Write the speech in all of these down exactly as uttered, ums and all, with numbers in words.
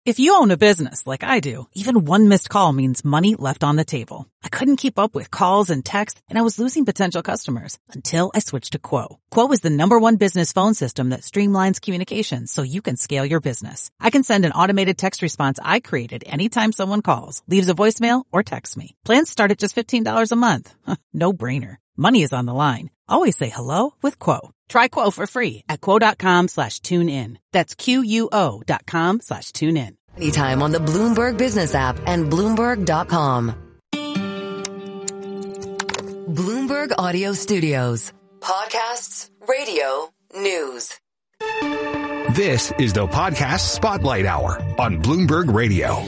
If you own a business like I do, even one missed call means money left on the table. I couldn't keep up with calls and texts, and I was losing potential customers until I switched to Quo. Quo is the number one business phone system that streamlines communications so you can scale your business. I can send an automated text response I created anytime someone calls, leaves a voicemail, or texts me. Plans start at just fifteen dollars a month. No brainer. Money is on the line. Always say hello with Quo. Try Quo for free at quo.com slash tune in. That's Q-U-O dot com slash tune in. Anytime on the Bloomberg Business app and Bloomberg dot com. Bloomberg Audio Studios. Podcasts, radio, news. This is the Podcast Spotlight Hour on Bloomberg Radio.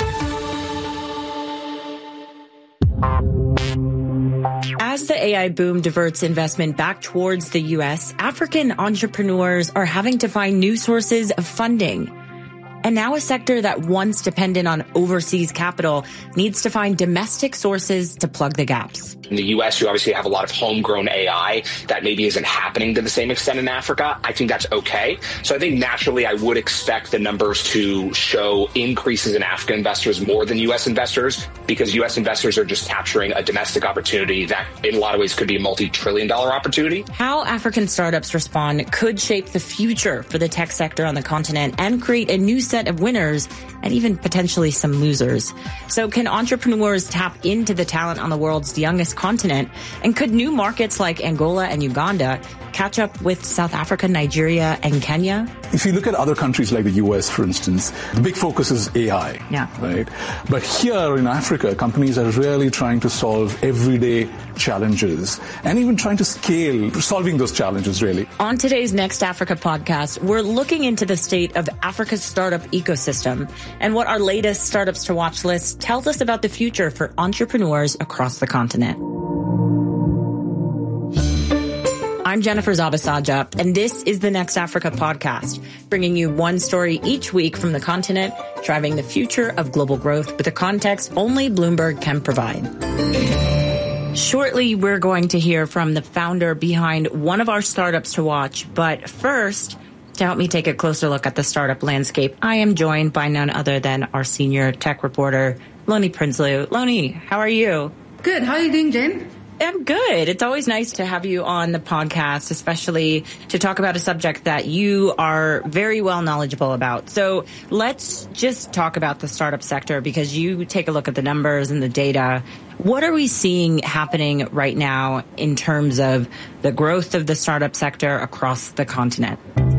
As the A I boom diverts investment back towards the U S, African entrepreneurs are having to find new sources of funding. And now a sector that once depended on overseas capital needs to find domestic sources to plug the gaps. In the U S, you obviously have a lot of homegrown A I that maybe isn't happening to the same extent in Africa. I think that's okay. So I think naturally I would expect the numbers to show increases in African investors more than U S investors, because U S investors are just capturing a domestic opportunity that in a lot of ways could be a multi-trillion dollar opportunity. How African startups respond could shape the future for the tech sector on the continent and create a new set of winners and even potentially some losers. So can entrepreneurs tap into the talent on the world's youngest continent? And could new markets like Angola and Uganda catch up with South Africa, Nigeria, and Kenya? If you look at other countries like the U S, for instance, the big focus is A I, yeah. right? But here in Africa, companies are really trying to solve everyday challenges and even trying to scale, solving those challenges, really. On today's Next Africa podcast, we're looking into the state of Africa's startup ecosystem and what our latest Startups to Watch list tells us about the future for entrepreneurs across the continent. I'm Jennifer Zabasaja, and this is the Next Africa podcast, bringing you one story each week from the continent, driving the future of global growth with the context only Bloomberg can provide. Shortly, we're going to hear from the founder behind one of our startups to watch. But first, to help me take a closer look at the startup landscape, I am joined by none other than our senior tech reporter, Loni Prinsloo. Loni, how are you? Good. How are you doing, Jen? I'm good. It's always nice to have you on the podcast, especially to talk about a subject that you are very well knowledgeable about. So let's just talk about the startup sector, because you take a look at the numbers and the data. What are we seeing happening right now in terms of the growth of the startup sector across the continent?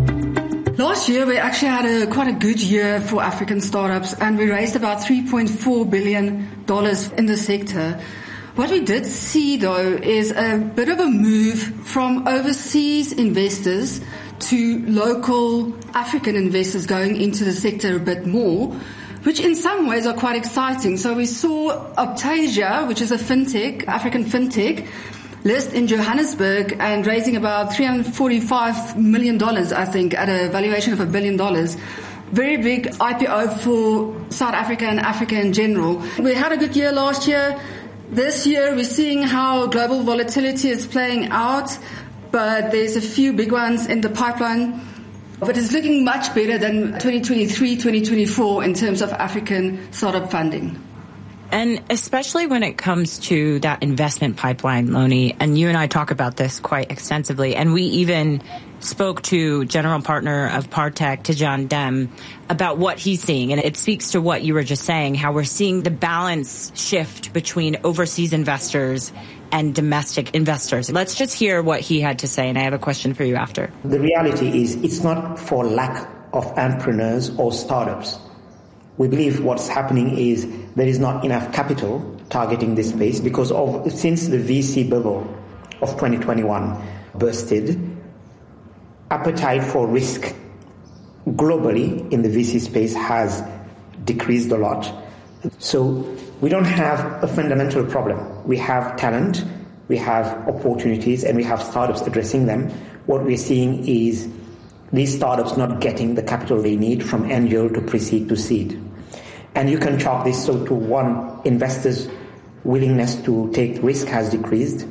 Last year, we actually had a quite a good year for African startups, and we raised about three point four billion dollars in the sector. What we did see, though, is a bit of a move from overseas investors to local African investors going into the sector a bit more, which in some ways are quite exciting. So we saw Optasia, which is a fintech, African fintech, list in Johannesburg and raising about three hundred forty-five million dollars, I think, at a valuation of a billion dollars. Very big I P O for South Africa and Africa in general. We had a good year last year. This year, we're seeing how global volatility is playing out, but there's a few big ones in the pipeline. But it's looking much better than twenty twenty-three, twenty twenty-four in terms of African startup funding. And especially when it comes to that investment pipeline, Loni, and you and I talk about this quite extensively, and we even spoke to general partner of Partech, Tidjane Deme, about what he's seeing. And it speaks to what you were just saying, how we're seeing the balance shift between overseas investors and domestic investors. Let's just hear what he had to say, and I have a question for you after. The reality is it's not for lack of entrepreneurs or startups. We believe what's happening is there is not enough capital targeting this space because of since the V C bubble of twenty twenty-one bursted, appetite for risk globally in the V C space has decreased a lot. So we don't have a fundamental problem. We have talent, we have opportunities, and we have startups addressing them. What we're seeing is these startups not getting the capital they need from angel to pre-seed to seed. And you can chalk this so to one, investors' willingness to take risk has decreased.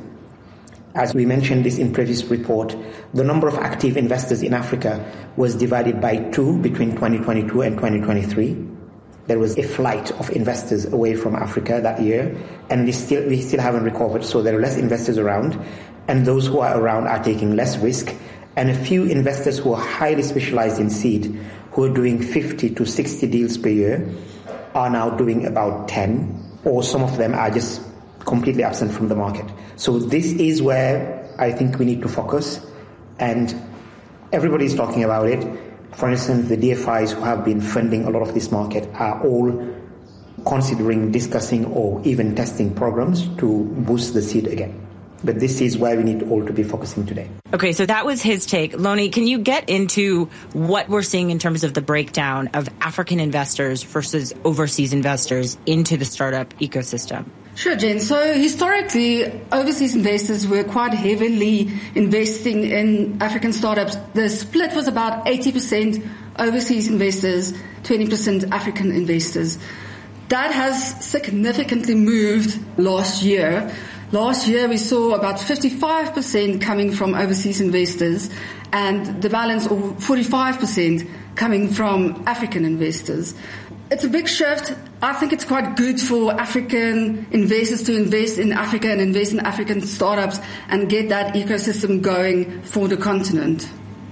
As we mentioned this in previous report, the number of active investors in Africa was divided by two between twenty twenty-two and twenty twenty-three. there was a flight of investors away from Africa that year, and we still we still haven't recovered. So there are less investors around, and those who are around are taking less risk. And a few investors who are highly specialized in seed, who are doing fifty to sixty deals per year, are now doing about ten, or some of them are just completely absent from the market. So this is where I think we need to focus, and everybody's talking about it. For instance, the D F Is who have been funding a lot of this market are all considering, discussing, or even testing programs to boost the seed again. But this is where we need all to be focusing today. Okay, so that was his take. Lonnie, can you get into what we're seeing in terms of the breakdown of African investors versus overseas investors into the startup ecosystem? Sure, Jen. So historically, overseas investors were quite heavily investing in African startups. The split was about eighty percent overseas investors, twenty percent African investors. That has significantly moved last year. Last year, we saw about fifty-five percent coming from overseas investors and the balance, or forty-five percent, coming from African investors. It's a big shift. I think it's quite good for African investors to invest in Africa and invest in African startups and get that ecosystem going for the continent.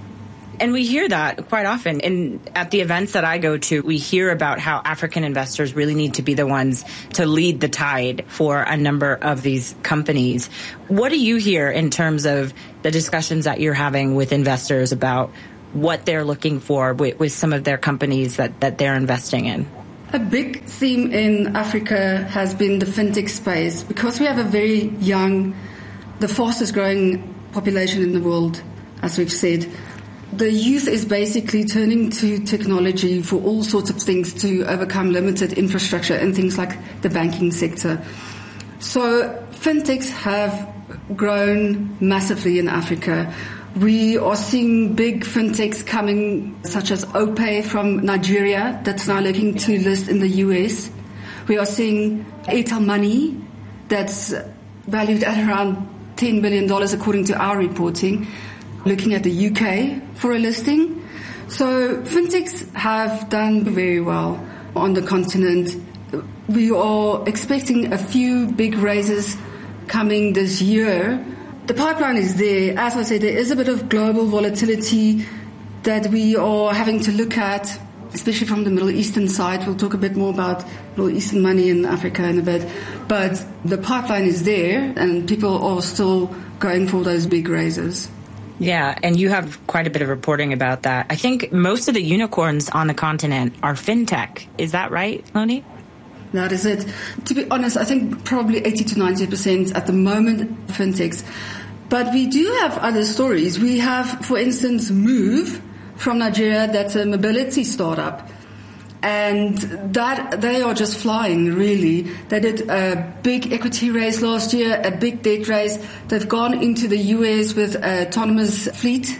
And we hear that quite often. And at the events that I go to, we hear about how African investors really need to be the ones to lead the tide for a number of these companies. What do you hear in terms of the discussions that you're having with investors about what they're looking for with, with some of their companies that, that they're investing in? A big theme in Africa has been the fintech space, because we have a very young, the fastest growing population in the world, as we've said. The youth is basically turning to technology for all sorts of things to overcome limited infrastructure and things like the banking sector. So fintechs have grown massively in Africa. We are seeing big fintechs coming, such as OPay from Nigeria, that's now looking to list in the U S. We are seeing Airtel Money, that's valued at around ten billion dollars according to our reporting, looking at the U K for a listing. So fintechs have done very well on the continent. We are expecting a few big raises coming this year. The pipeline is there. As I said, there is a bit of global volatility that we are having to look at, especially from the Middle Eastern side. We'll talk a bit more about Middle Eastern money in Africa in a bit. But the pipeline is there, and people are still going for those big raises. Yeah, and you have quite a bit of reporting about that. I think most of the unicorns on the continent are fintech. Is that right, Lonnie? That is it. To be honest, I think probably eighty to ninety percent at the moment fintechs. But we do have other stories. We have, for instance, Move from Nigeria. That's a mobility startup. And that they are just flying, really. They did a big equity raise last year, a big debt raise. They've gone into the U S with an autonomous fleet.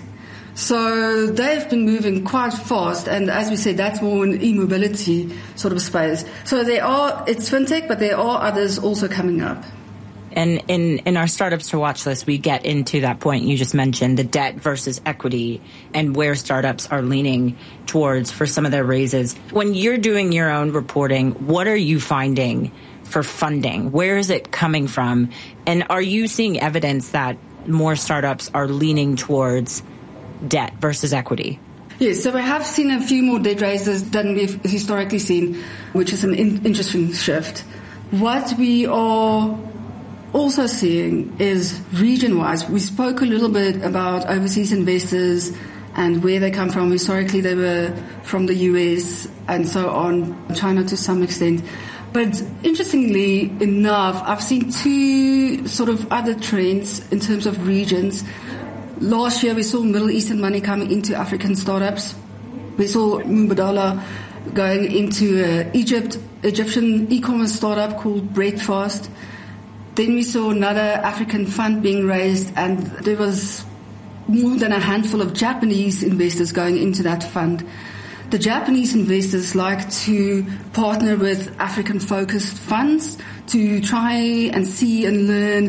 So they've been moving quite fast. And as we said, that's more an e-mobility sort of space. So there are, it's fintech, but there are others also coming up. And in, in our startups to watch list, we get into that point you just mentioned, the debt versus equity and where startups are leaning towards for some of their raises. When you're doing your own reporting, what are you finding for funding? Where is it coming from? And are you seeing evidence that more startups are leaning towards debt versus equity? Yes, so we have seen a few more debt raises than we've historically seen, which is an in- interesting shift. What we are also seeing is region-wise. We spoke a little bit about overseas investors and where they come from. Historically, they were from the U S and so on, China to some extent. But interestingly enough, I've seen two sort of other trends in terms of regions. Last year, we saw Middle Eastern money coming into African startups. We saw Mubadala going into uh, Egypt, Egyptian e-commerce startup called Breakfast. Then we saw another African fund being raised, and there was more than a handful of Japanese investors going into that fund. The Japanese investors like to partner with African-focused funds to try and see and learn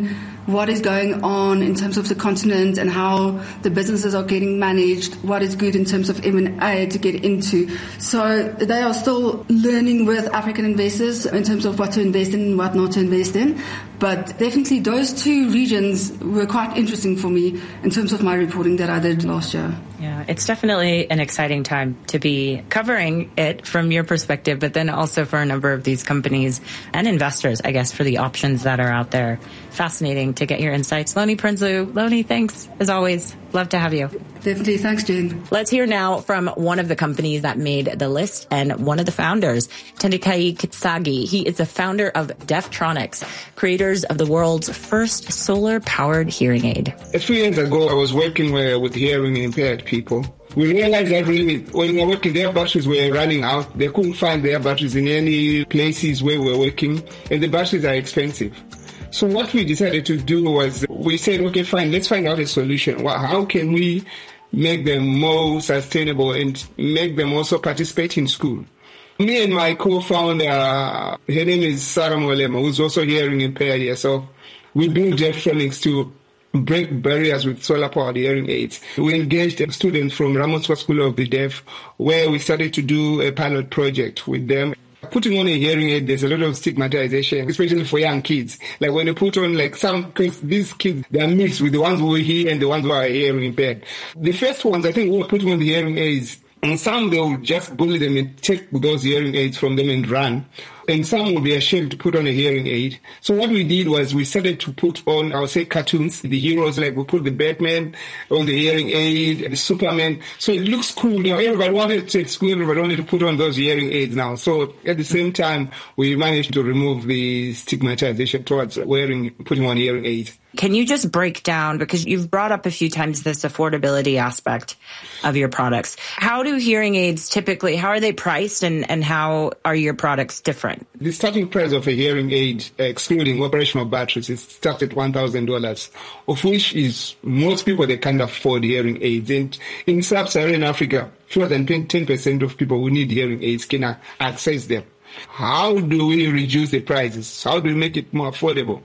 what is going on in terms of the continent and how the businesses are getting managed, what is good in terms of M and A to get into. So they are still learning with African investors in terms of what to invest in and what not to invest in. But definitely those two regions were quite interesting for me in terms of my reporting that I did last year. Yeah, it's definitely an exciting time to be covering it from your perspective, but then also for a number of these companies and investors, I guess, for the options that are out there. Fascinating to get your insights. Loni Prinsloo. Loni, thanks, as always. Love to have you. Definitely. Thanks, Jen. Let's hear now from one of the companies that made the list and one of the founders, Tendai Kitsagi. He is the founder of Deftronics, creators of the world's first solar-powered hearing aid. A few years ago, I was working with hearing impaired people. We realized that really when we were working, their batteries were running out. They couldn't find their batteries in any places where we were working, and the batteries are expensive. So what we decided to do was we said, okay, fine, let's find out a solution. Well, how can we make them more sustainable and make them also participate in school? Me and my co-founder, her name is Sarah Molema, who's also hearing impaired here. So we built Deftronics to break barriers with solar-powered hearing aids. We engaged a student from Ramotswa School of the Deaf, where we started to do a pilot project with them. Putting on a hearing aid, there's a lot of stigmatization, especially for young kids. Like when you put on like some, because these kids, they are mixed with the ones who are here and the ones who are hearing impaired. The first ones, I think, we were putting on the hearing aids, and some they'll just bully them and take those hearing aids from them and run. And some will be ashamed to put on a hearing aid. So what we did was we started to put on, I would say, cartoons, the heroes, like we put the Batman on the hearing aid, the Superman. So it looks cool. You know, everybody wanted to take school, everybody wanted to put on those hearing aids now. So at the same time, we managed to remove the stigmatization towards wearing, putting on hearing aids. Can you just break down, because you've brought up a few times this affordability aspect of your products. How do hearing aids typically, how are they priced and, and how are your products different? The starting price of a hearing aid, excluding operational batteries, is starts at one thousand dollars, of which is most people, they can't afford hearing aids. And in sub-Saharan Africa, fewer than ten percent of people who need hearing aids can access them. How do we reduce the prices? How do we make it more affordable?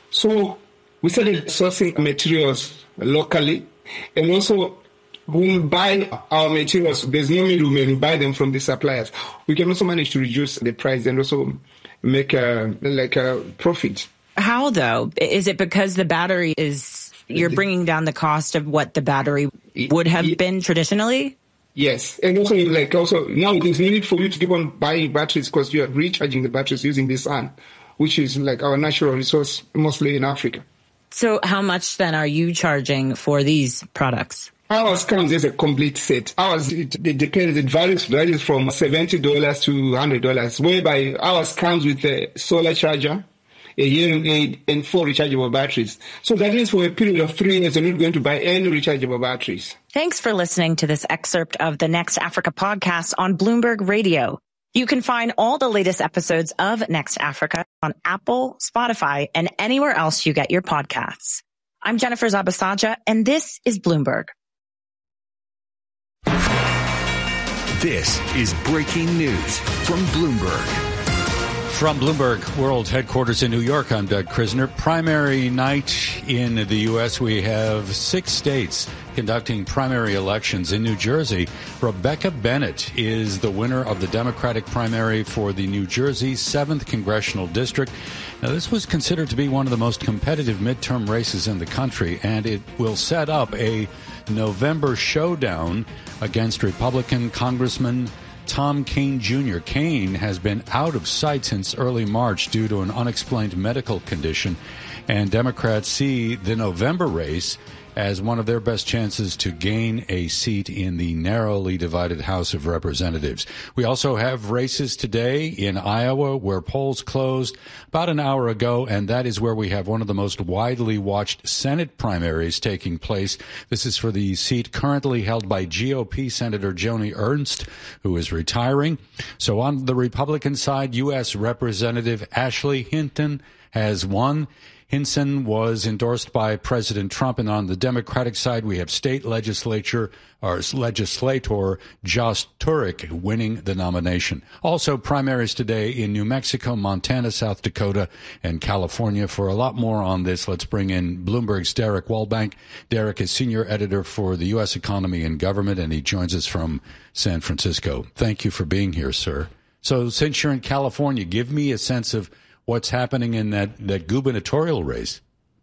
So we started sourcing materials locally, and also when we buy our materials, there's no middleman, we buy them from the suppliers. We can also manage to reduce the price and also make a, like a profit. How, though? Is it because the battery is, you're bringing down the cost of what the battery would have been traditionally? Yes, and also like also now it is needed for you to keep on buying batteries because you are recharging the batteries using the sun, which is like our natural resource, mostly in Africa. So how much then are you charging for these products? Ours comes as a complete set. Ours, it, it depends, it varies, varies from seventy dollars to one hundred dollars, whereby ours comes with a solar charger, a hearing aid, and four rechargeable batteries. So that means for a period of three years, you're not going to buy any rechargeable batteries. Thanks for listening to this excerpt of the Next Africa podcast on Bloomberg Radio. You can find all the latest episodes of Next Africa on Apple, Spotify, and anywhere else you get your podcasts. I'm Jennifer Zabasaja, and this is Bloomberg. This is breaking news from Bloomberg. From Bloomberg World Headquarters in New York, I'm Doug Krisner. Primary night in the U S, we have six states conducting primary elections. In New Jersey, Rebecca Bennett is the winner of the Democratic primary for the New Jersey seventh Congressional District. Now, this was considered to be one of the most competitive midterm races in the country, and it will set up a November showdown against Republican Congressman Tom Kean Junior Kean has been out of sight since early March due to an unexplained medical condition, and Democrats see the November race as one of their best chances to gain a seat in the narrowly divided House of Representatives. We also have races today in Iowa where polls closed about an hour ago, and that is where we have one of the most widely watched Senate primaries taking place. This is for the seat currently held by G O P Senator Joni Ernst, who is retiring. So on the Republican side, U S Representative Ashley Hinton has won. Hinson was endorsed by President Trump, and on the Democratic side, we have state legislature or legislator Josh Turek winning the nomination. Also, primaries today in New Mexico, Montana, South Dakota, and California. For a lot more on this, let's bring in Bloomberg's Derek Wallbank. Derek is senior editor for the U S Economy and Government, and he joins us from San Francisco. Thank you for being here, sir. So since you're in California, give me a sense of what's happening in that, that gubernatorial race.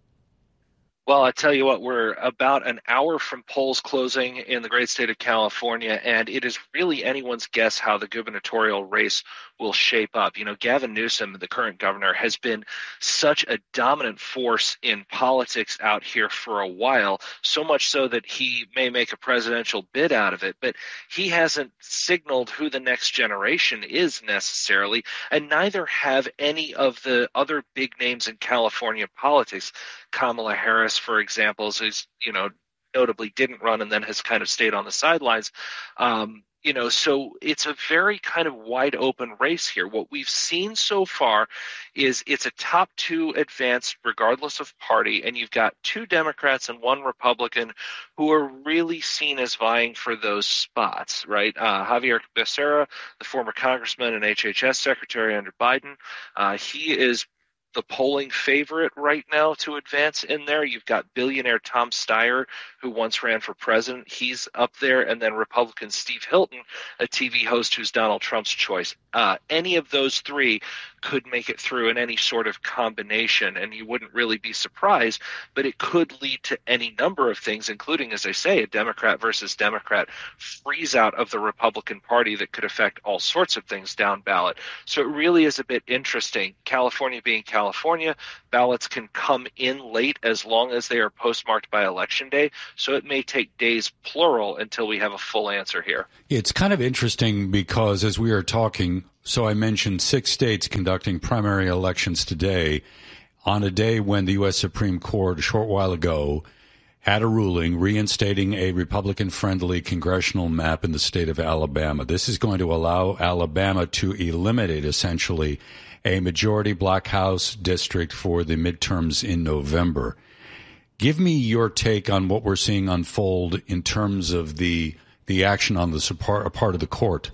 Well, I tell you what, we're about an hour from polls closing in the great state of California, and it is really anyone's guess how the gubernatorial race will shape up. You know, Gavin Newsom, the current governor, has been such a dominant force in politics out here for a while, so much so that he may make a presidential bid out of it, but he hasn't signaled who the next generation is necessarily, and neither have any of the other big names in California politics. Kamala Harris, for example, is, you know, notably didn't run and then has kind of stayed on the sidelines. Um, You know, so it's a very kind of wide open race here. What we've seen so far is it's a top two advance regardless of party, and you've got two Democrats and one Republican who are really seen as vying for those spots, right? Uh, Javier Becerra, the former congressman and H H S secretary under Biden, uh, he is the polling favorite right now to advance in there. You've got billionaire Tom Steyer, who once ran for president. He's up there. And then Republican Steve Hilton, a T V host who's Donald Trump's choice. Uh, any of those three could make it through in any sort of combination, and you wouldn't really be surprised, but it could lead to any number of things, including, as I say, a Democrat versus Democrat freeze out of the Republican Party that could affect all sorts of things down ballot. So it really is a bit interesting. California being California, ballots can come in late as long as they are postmarked by Election Day, so it may take days, plural, until we have a full answer here. It's kind of interesting because as we are talking, so I mentioned six states conducting primary elections today on a day when the U S Supreme Court a short while ago had a ruling reinstating a Republican-friendly congressional map in the state of Alabama. This is going to allow Alabama to eliminate essentially a majority black House district for the midterms in November. Give me your take on what we're seeing unfold in terms of the the action on the part, part of the court.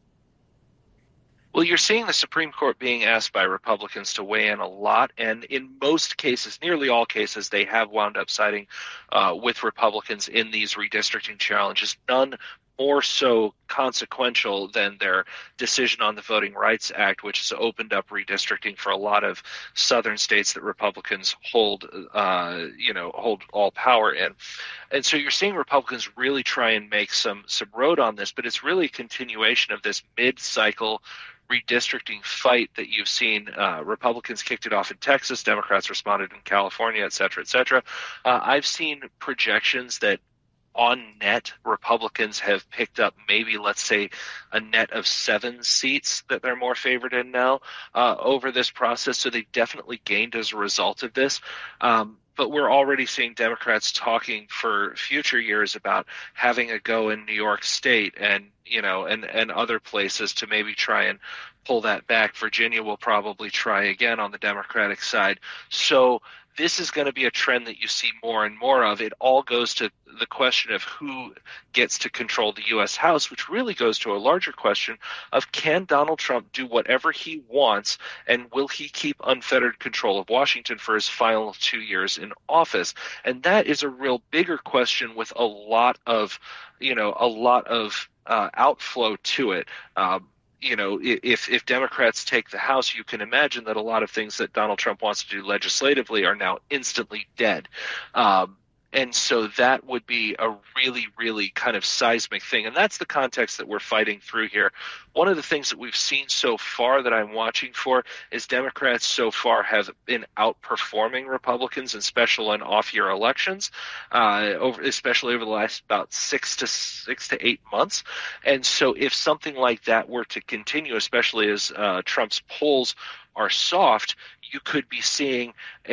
Well, you're seeing the Supreme Court being asked by Republicans to weigh in a lot, and in most cases, nearly all cases, they have wound up siding uh, with Republicans in these redistricting challenges, none more so consequential than their decision on the Voting Rights Act, which has opened up redistricting for a lot of southern states that Republicans hold, uh, you know, hold all power in. And so you're seeing Republicans really try and make some some road on this, but it's really a continuation of this mid-cycle redistricting fight that you've seen. Uh, Republicans kicked it off in Texas, Democrats responded in California, et cetera, et cetera. Uh, I've seen projections that on net, Republicans have picked up maybe, let's say, a net of seven seats that they're more favored in now uh, over this process. So they definitely gained as a result of this. Um, but we're already seeing Democrats talking for future years about having a go in New York State and, you know, and, and other places to maybe try and pull that back. Virginia will probably try again on the Democratic side. So this is going to be a trend that you see more and more of. It all goes to the question of who gets to control the U S House, which really goes to a larger question of can Donald Trump do whatever he wants, and will he keep unfettered control of Washington for his final two years in office? And that is a real bigger question with a lot of, you know, a lot of uh, outflow to it. Um, You know, if if Democrats take the House, you can imagine that a lot of things that Donald Trump wants to do legislatively are now instantly dead. Um, and so that would be a really, really kind of seismic thing. And that's the context that we're fighting through here. One of the things that we've seen so far that I'm watching for is Democrats so far have been outperforming Republicans in special and off-year elections, uh, over, especially over the last about six to six to eight months. And so if something like that were to continue, especially as uh, Trump's polls are soft, you could be seeing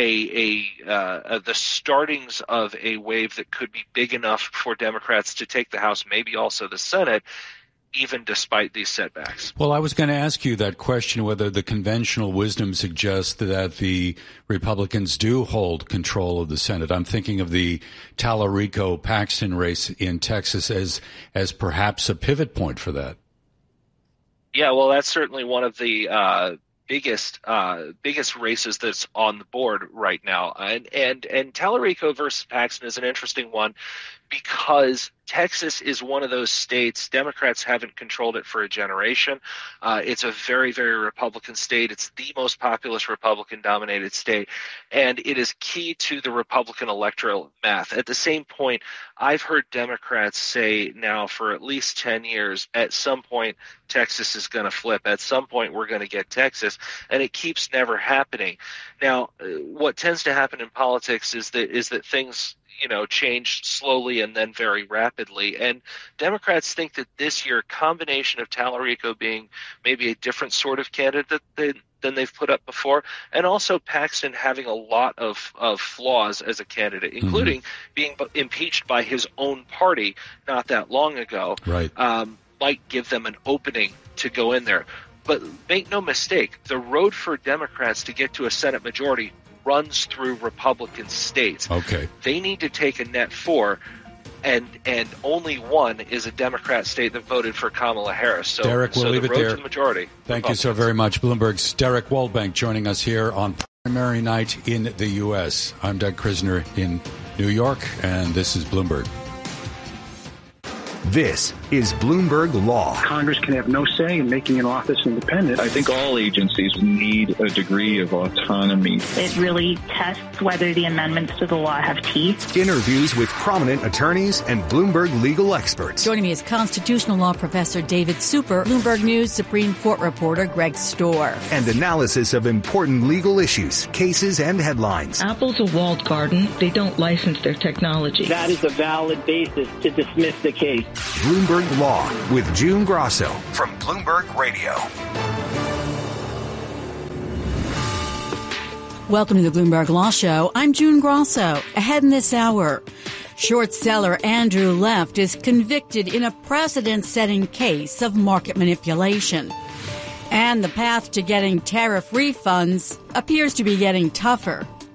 a, a uh, the startings of a wave that could be big enough for Democrats to take the House, maybe also the Senate, even despite these setbacks. Well, I was going to ask you that question, whether the conventional wisdom suggests that the Republicans do hold control of the Senate. I'm thinking of the Tallarico-Paxton race in Texas as as perhaps a pivot point for that. Yeah, well, that's certainly one of the uh, biggest uh, biggest races that's on the board right now. And, and, and Tallarico versus Paxton is an interesting one, because Texas is one of those states, Democrats haven't controlled it for a generation. Uh, it's a very, very Republican state. It's the most populous Republican-dominated state, and it is key to the Republican electoral math. At the same point, I've heard Democrats say now for at least ten years, at some point, Texas is going to flip. At some point, we're going to get Texas, and it keeps never happening. Now, what tends to happen in politics is that is that things you know, changed slowly and then very rapidly. And Democrats think that this year, combination of Tallarico being maybe a different sort of candidate than, than they've put up before, and also Paxton having a lot of, of flaws as a candidate, including mm-hmm. being impeached by his own party not that long ago, right. um, might give them an opening to go in there. But make no mistake, the road for Democrats to get to a Senate majority runs through Republican states. Okay. They need to take a net four, and and only one is a Democrat state that voted for Kamala Harris. So, Derek, we'll so leave the it road there. To the majority. Thank you so very much. Bloomberg's Derek Waldbank joining us here on primary night in the U S. I'm Doug Krisner in New York, and this is Bloomberg. This is Bloomberg Law. Congress can have no say in making an office independent. I think all agencies need a degree of autonomy. It really tests whether the amendments to the law have teeth. Interviews with prominent attorneys and Bloomberg legal experts. Joining me is constitutional law professor David Super, Bloomberg News Supreme Court reporter Greg Storr. And analysis of important legal issues, cases, and headlines. Apple's a walled garden. They don't license their technology. That is a valid basis to dismiss the case. Bloomberg Law with June Grosso from Bloomberg Radio. Welcome to the Bloomberg Law Show. I'm June Grosso. Ahead in this hour, short seller Andrew Left is convicted in a precedent-setting case of market manipulation. And the path to getting tariff refunds appears to be getting tougher.